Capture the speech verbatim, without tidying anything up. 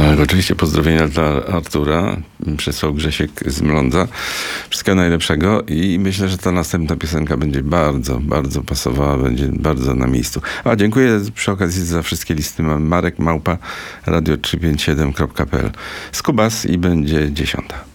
Tak, oczywiście pozdrowienia dla Artura. Przesłał Grzesiek z Mlądza. Wszystkiego najlepszego i myślę, że ta następna piosenka będzie bardzo, bardzo pasowała, będzie bardzo na miejscu. A dziękuję przy okazji za wszystkie listy. Mam Marek Małpa radio trzysta pięćdziesiąt siedem kropka p l. Skubas i będzie dziesiąta.